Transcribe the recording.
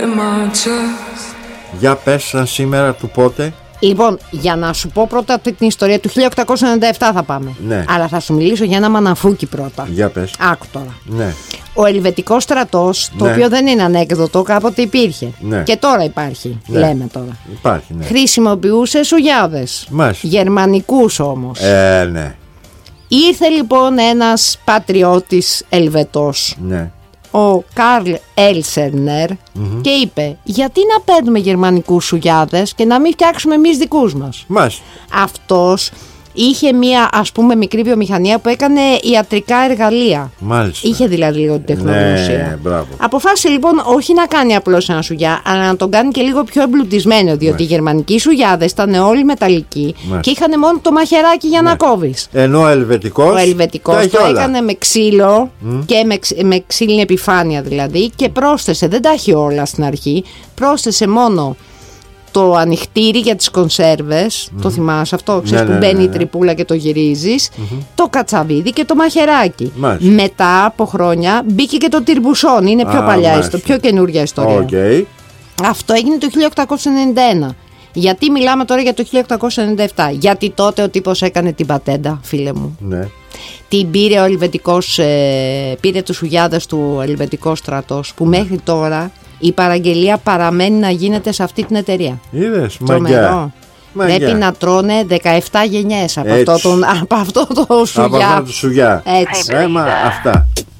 Για πες σαν σήμερα του πότε. Λοιπόν, για να σου πω πρώτα την ιστορία του 1897 θα πάμε. Ναι. Αλλά θα σου μιλήσω για ένα μαναφούκι πρώτα. Για πες. Άκου τώρα. Ναι. Ο Ελβετικός στρατός, το Ναι. οποίο δεν είναι ανέκδοτο, κάποτε υπήρχε. Ναι. Και τώρα υπάρχει, Ναι. λέμε τώρα. Υπάρχει, ναι. Χρησιμοποιούσε σουγιάδες. Μάλιστα. Γερμανικούς όμως. Ναι. Ήρθε λοιπόν ένας πατριώτης Ελβετός, Ναι. ο Καρλ Έλσερνερ, και είπε: γιατί να παίρνουμε γερμανικούς σουγιάδες και να μην φτιάξουμε εμείς δικούς μας. Μάλιστα. Αυτός είχε μία, ας πούμε, μικρή βιομηχανία που έκανε ιατρικά εργαλεία. Μάλιστα. Είχε δηλαδή λίγο την τεχνογνωσία. Ναι, μπράβο. Αποφάσισε λοιπόν όχι να κάνει απλώς ένα σουγιά, αλλά να τον κάνει και λίγο πιο εμπλουτισμένο, διότι οι γερμανικοί σουγιάδες ήταν όλοι μεταλλικοί και είχαν μόνο το μαχαιράκι για να κόβεις. Ενώ ο Ελβετικός. Ο Ελβετικός το έκανε με ξύλο και με ξύλινη επιφάνεια δηλαδή, και πρόσθεσε, δεν τα έχει όλα στην αρχή, πρόσθεσε μόνο το ανοιχτήρι για τις κονσέρβες, το θυμάσαι αυτό, ξέρεις, που μπαίνει η τρυπούλα και το γυρίζεις, το κατσαβίδι και το μαχαιράκι. Μετά από χρόνια μπήκε και το τυρμπουσόν, είναι πιο παλιά, πιο καινούργια ιστορία. Okay. Αυτό έγινε το 1891. Γιατί μιλάμε τώρα για το 1897? Γιατί τότε ο τύπος έκανε την πατέντα, φίλε μου. Ναι. Την πήρε ο Ελβετικός, πήρε τους σουγιάδες του Ελβετικός στρατός, που μέχρι τώρα η παραγγελία παραμένει να γίνεται σε αυτή την εταιρεία. Είδες, μαγιά. Πρέπει να τρώνε 17 γενιές από αυτό το σουγιά. Από αυτό το σουγιά. Έτσι. Αυτά.